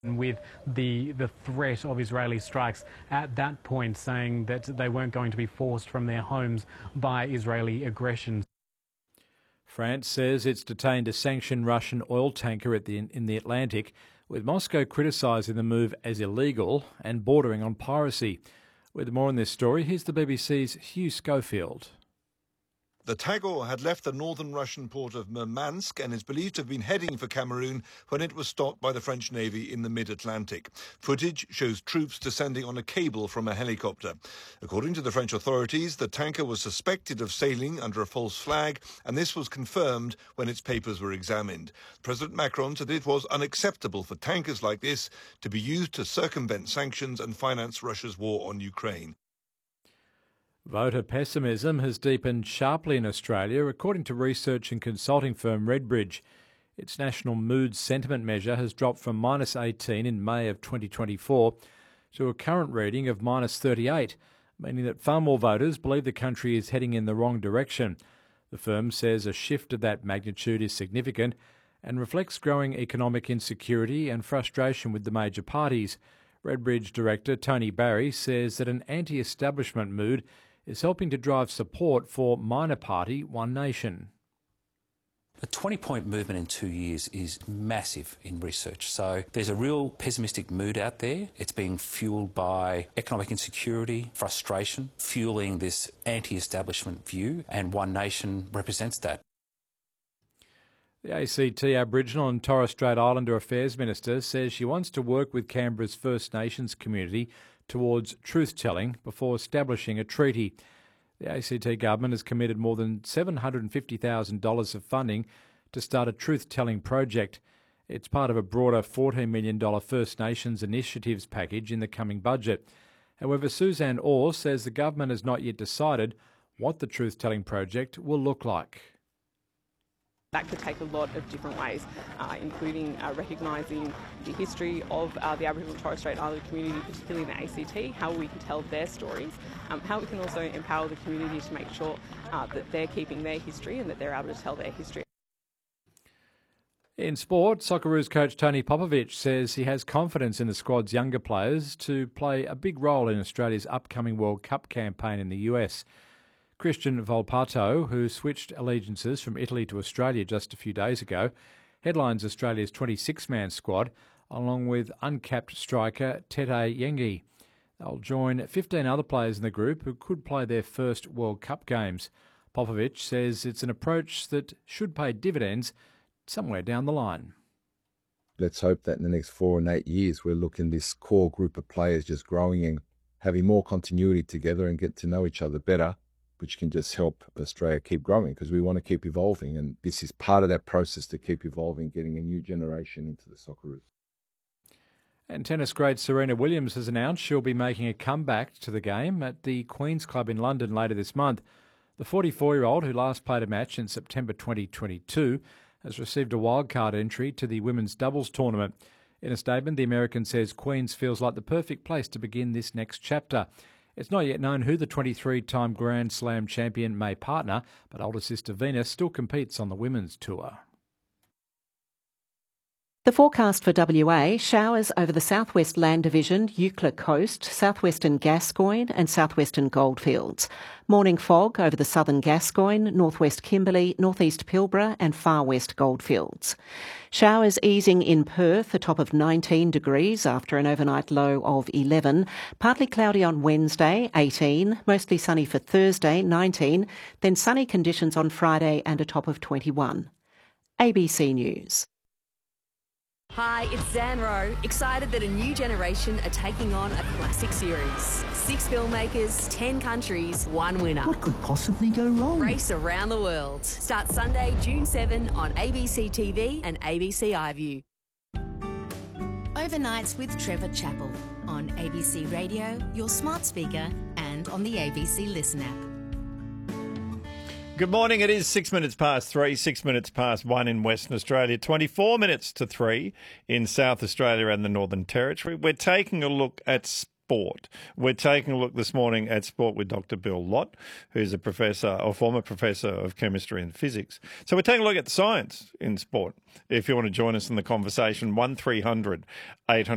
with the threat of Israeli strikes at that point, saying that they weren't going to be forced from their homes by Israeli aggression. France says it's detained a sanctioned Russian oil tanker in the Atlantic, with Moscow criticising the move as illegal and bordering on piracy. With more on this story, here's the BBC's Hugh Schofield. The Tagor had left the northern Russian port of Murmansk and is believed to have been heading for Cameroon when it was stopped by the French Navy in the mid-Atlantic. Footage shows troops descending on a cable from a helicopter. According to the French authorities, the tanker was suspected of sailing under a false flag, and this was confirmed when its papers were examined. President Macron said it was unacceptable for tankers like this to be used to circumvent sanctions and finance Russia's war on Ukraine. Voter pessimism has deepened sharply in Australia, according to research and consulting firm Redbridge. Its national mood sentiment measure has dropped from -18 in May of 2024 to a current reading of -38, meaning that far more voters believe the country is heading in the wrong direction. The firm says a shift of that magnitude is significant and reflects growing economic insecurity and frustration with the major parties. Redbridge director Tony Barry says that an anti-establishment mood is helping to drive support for minor party One Nation. A 20-point movement in 2 years is massive in research. So there's a real pessimistic mood out there. It's being fuelled by economic insecurity, frustration, fuelling this anti-establishment view, and One Nation represents that. The ACT Aboriginal and Torres Strait Islander Affairs Minister says she wants to work with Canberra's First Nations community towards truth-telling before establishing a treaty. The ACT government has committed more than $750,000 of funding to start a truth-telling project. It's part of a broader $14 million First Nations initiatives package in the coming budget. However, Suzanne Orr says the government has not yet decided what the truth-telling project will look like. That could take a lot of different ways, including recognising the history of the Aboriginal and Torres Strait Islander community, particularly in the ACT, how we can tell their stories, how we can also empower the community to make sure that they're keeping their history and that they're able to tell their history. In sport, Socceroos coach Tony Popovic says he has confidence in the squad's younger players to play a big role in Australia's upcoming World Cup campaign in the US. Christian Volpato, who switched allegiances from Italy to Australia just a few days ago, headlines Australia's 26-man squad, along with uncapped striker Tete Yengi. They'll join 15 other players in the group who could play their first World Cup games. Popovic says it's an approach that should pay dividends somewhere down the line. Let's hope that in the next 4 and 8 years we're looking at this core group of players just growing and having more continuity together and get to know each other better, which can just help Australia keep growing because we want to keep evolving. And this is part of that process to keep evolving, getting a new generation into the Socceroos. And tennis great Serena Williams has announced she'll be making a comeback to the game at the Queen's Club in London later this month. The 44-year-old, who last played a match in September 2022, has received a wildcard entry to the women's doubles tournament. In a statement, the American says Queen's feels like the perfect place to begin this next chapter. It's not yet known who the 23-time Grand Slam champion may partner, but older sister Venus still competes on the women's tour. The forecast for WA: showers over the southwest Land Division, Eucla Coast, southwestern Gascoyne and southwestern Goldfields. Morning fog over the southern Gascoyne, northwest Kimberley, northeast Pilbara and far west Goldfields. Showers easing in Perth, a top of 19 degrees after an overnight low of 11. Partly cloudy on Wednesday, 18. Mostly sunny for Thursday, 19. Then sunny conditions on Friday and a top of 21. ABC News. Hi, it's Zan Rowe, excited that a new generation are taking on a classic series. 6 filmmakers, 10 countries, 1 winner. What could possibly go wrong? Race around the world. Start Sunday, June 7 on ABC TV and ABC iView. Overnights with Trevor Chappell on ABC Radio, your smart speaker and on the ABC Listen app. Good morning. It is 6 minutes past 3, 6 minutes past 1 in Western Australia, 24 minutes to 3 in South Australia and the Northern Territory. We're taking a look at sport. We're taking a look this morning at sport with Dr. Bill Lott, who's a professor or former professor of chemistry and physics. So we're taking a look at the science in sport. If you want to join us in the conversation, 1300 800